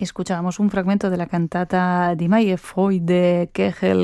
Escuchábamos un fragmento de la cantata Die Neue Freude, Kegel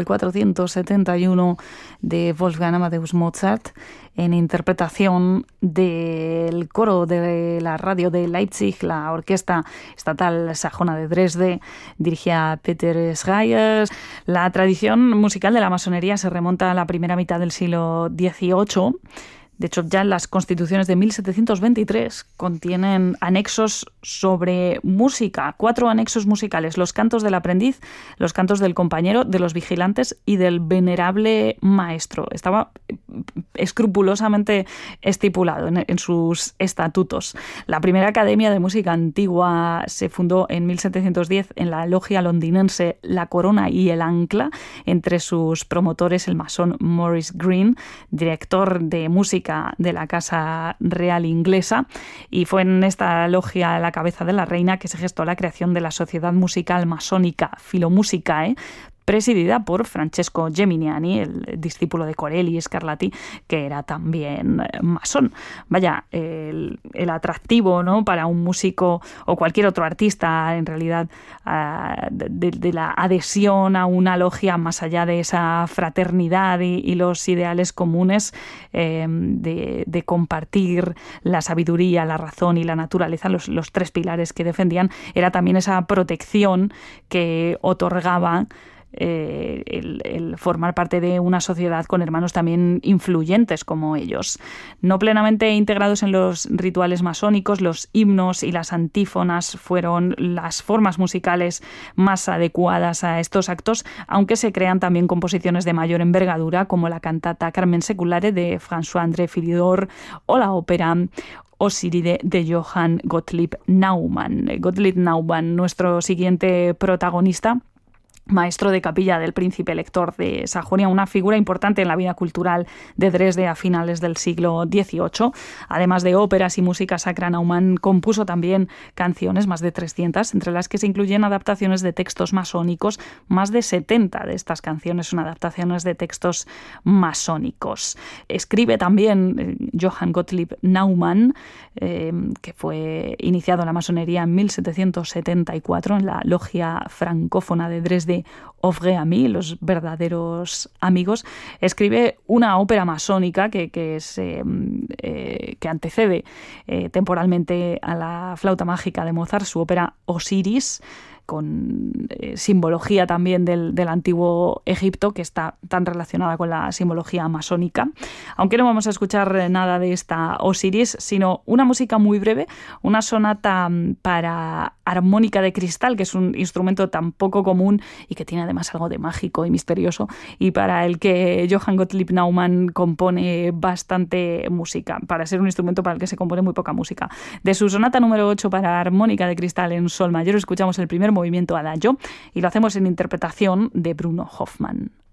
471 de Wolfgang Amadeus Mozart, en interpretación del coro de la radio de Leipzig, la Orquesta Estatal Sajona de Dresde, dirigía a Peter Schreier. La tradición musical de la masonería se remonta a la primera mitad del siglo XVIII. De hecho, ya las constituciones de 1723 contienen anexos sobre música, 4 anexos musicales: los cantos del aprendiz, los cantos del compañero, de los vigilantes y del venerable maestro. Estaba escrupulosamente estipulado en sus estatutos. La primera academia de música antigua se fundó en 1710 en la logia londinense La Corona y el Ancla, entre sus promotores el masón Maurice Green, director de música de la Casa Real Inglesa, y fue en esta logia a la cabeza de la reina que se gestó la creación de la Sociedad Musical Masónica Philumusicae, presidida por Francesco Geminiani, el discípulo de Corelli Scarlatti, que era también masón. Vaya, el atractivo, ¿no?, para un músico o cualquier otro artista, en realidad, de la adhesión a una logia, más allá de esa fraternidad y los ideales comunes de compartir la sabiduría, la razón y la naturaleza, los 3 pilares que defendían, era también esa protección que otorgaba el formar parte de una sociedad con hermanos también influyentes como ellos. No plenamente integrados en los rituales masónicos, los himnos y las antífonas fueron las formas musicales más adecuadas a estos actos, aunque se crean también composiciones de mayor envergadura, como la cantata Carmen Seculare de François-André Philidor o la ópera Osiride de Johann Gottlieb Naumann. Gottlieb Naumann, nuestro siguiente protagonista, maestro de capilla del príncipe elector de Sajonia, una figura importante en la vida cultural de Dresde a finales del siglo XVIII. Además de óperas y música sacra, Naumann compuso también canciones, más de 300, entre las que se incluyen adaptaciones de textos masónicos. Más de 70 de estas canciones son adaptaciones de textos masónicos. Escribe también Johann Gottlieb Naumann, que fue iniciado en la masonería en 1774 en la logia francófona de Dresde, Ofre a mí, los verdaderos amigos. Escribe una ópera masónica que antecede temporalmente a la flauta mágica de Mozart, su ópera Osiris, con simbología también del antiguo Egipto, que está tan relacionada con la simbología masónica. Aunque no vamos a escuchar nada de esta Osiris, sino una música muy breve, una sonata para armónica de cristal, que es un instrumento tan poco común y que tiene además algo de mágico y misterioso, y para el que Johann Gottlieb Naumann compone bastante música, para ser un instrumento para el que se compone muy poca música. De su sonata número 8 para armónica de cristal en sol mayor, escuchamos el primer movimiento adagio, y lo hacemos en interpretación de Bruno Hoffmann.